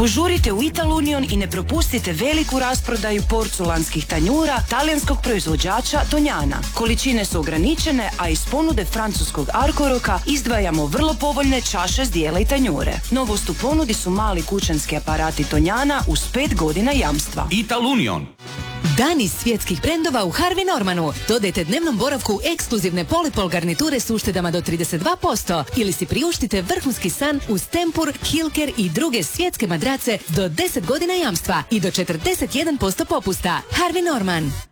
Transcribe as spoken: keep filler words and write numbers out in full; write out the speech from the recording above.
Požurite u Ital Union i ne propustite veliku rasprodaju porculanskih tanjura talijanskog proizvođača Tonjana. Količine su ograničene, a iz ponude francuskog Arcoroka izdvajamo vrlo povoljne čaše, zdjela i tanjure. Novost u ponudi su mali kućanski aparati Tonjana uz pet godina jamstva. Ital Union. Dani svjetskih brendova u Harvey Normanu. Dodajte dnevnom boravku ekskluzivne Polipol garniture s uštedama do trideset dva posto ili si priuštite vrhunski san uz Tempur, Hilker i druge svjetske madrace do deset godina jamstva i do četrdeset jedan posto popusta. Harvey Norman.